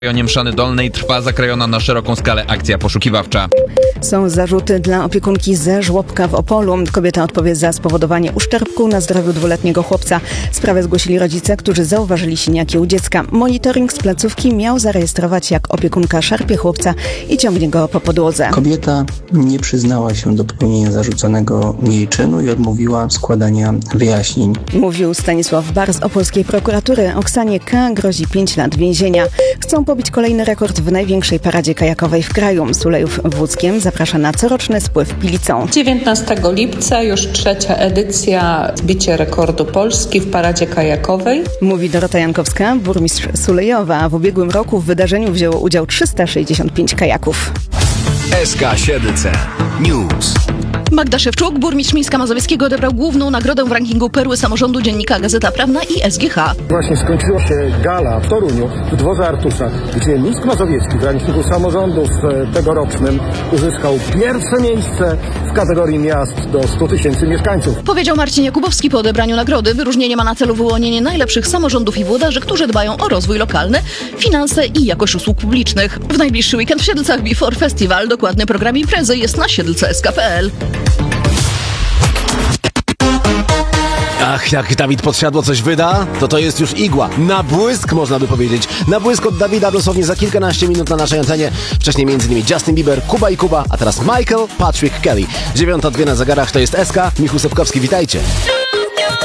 W rejonie Mszany Dolnej trwa zakrojona na szeroką skalę akcja poszukiwawcza. Są zarzuty dla opiekunki ze żłobka w Opolu. Kobieta odpowie za spowodowanie uszczerbku na zdrowiu 2-letniego chłopca. Sprawę zgłosili rodzice, którzy zauważyli siniaki u dziecka. Monitoring z placówki miał zarejestrować, jak opiekunka szarpie chłopca i ciągnie go po podłodze. Kobieta nie przyznała się do popełnienia zarzuconego jej czynu i odmówiła składania wyjaśnień. Mówił Stanisław Bar z opolskiej prokuratury. Oksanie K. grozi 5 lat więzienia. Chcą pobić kolejny rekord w największej paradzie kajakowej w kraju. Sulejów-Włódzkiem zaprasza na coroczny spływ Pilicą. 19 lipca już 3. edycja zbicie rekordu Polski w paradzie kajakowej. Mówi Dorota Jankowska, burmistrz Sulejowa. W ubiegłym roku w wydarzeniu wzięło udział 365 kajaków. SK Siedlce News. Magda Szewczuk, burmistrz Mińska Mazowieckiego, odebrał główną nagrodę w rankingu Perły Samorządu Dziennika Gazeta Prawna i SGH. Właśnie skończyła się gala w Toruniu, w dworze Artusza, gdzie Mińsk Mazowiecki w rankingu samorządów tegorocznym uzyskał pierwsze miejsce w kategorii miast do 100 000 mieszkańców. Powiedział Marcin Jakubowski po odebraniu nagrody. Wyróżnienie ma na celu wyłonienie najlepszych samorządów i włodarzy, którzy dbają o rozwój lokalny, finanse i jakość usług publicznych. W najbliższy weekend w Siedlcach Before Festival. Dokładny program imprezy jest na siedlce.sk.pl. Ach, jak Dawid Podsiadło coś wyda, to jest już igła. Na błysk, można by powiedzieć. Na błysk od Dawida dosłownie za kilkanaście minut na naszej antenie. Wcześniej m.in. Justin Bieber, Kuba i Kuba, a teraz Michael Patrick Kelly. 9:02 na zegarach, to jest SK. Michał Sepkowski, witajcie.